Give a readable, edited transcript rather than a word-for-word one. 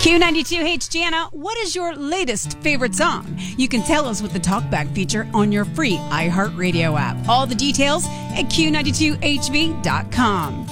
Q92, hey, it's Jana. What is your latest favorite song? You can tell us with the TalkBack feature on your free iHeartRadio app. All the details at Q92HV.com.